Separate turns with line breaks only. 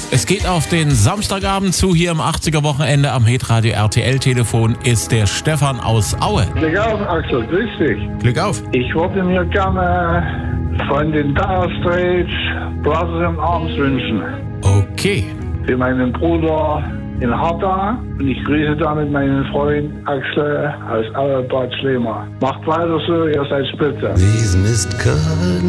Es geht auf den Samstagabend zu. Hier im 80er-Wochenende am Hitradio RTL-Telefon ist der Stefan aus Aue.
Glück auf, Axel, grüß dich.
Glück auf.
Ich würde mir gerne von den Dire Straits Brothers in Arms wünschen.
Okay.
Für meinen Bruder in Harta. Und ich grüße damit meinen Freund Axel aus Aue Bad Schlema. Macht weiter so, ihr seid spitze.
These missed